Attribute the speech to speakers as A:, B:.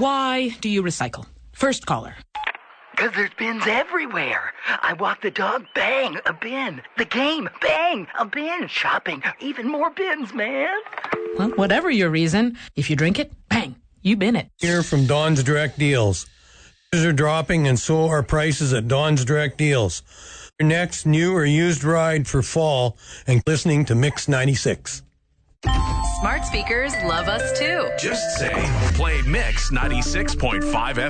A: Why do you recycle? First caller.
B: Because there's bins everywhere. I walk the dog, bang, a bin. The game, bang, a bin. Shopping, even more bins, man.
A: Well, whatever your reason, if you drink it, bang, you bin it.
C: Here from Don's Direct Deals. Prices are dropping and so are prices at Don's Direct Deals. Your next new or used ride for fall and listening to Mix 96.
D: Smart speakers love us too.
E: Just say, play Mix 96.5 FM.